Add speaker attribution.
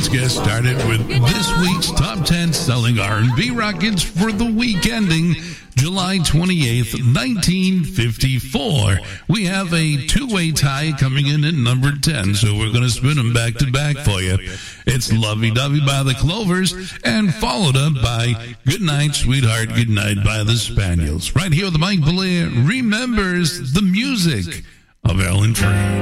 Speaker 1: get started with this week's top 10 selling R&B rockets for the week ending July 28th, 1954. We have a two-way tie coming in at number 10, so we're going to spin them back to back for you. It's Lovey Dovey by the Clovers, and followed up by Good Night, Sweetheart, Good Night by the Spaniels. Right here with Mike Blair remembers the music of Ellen Train.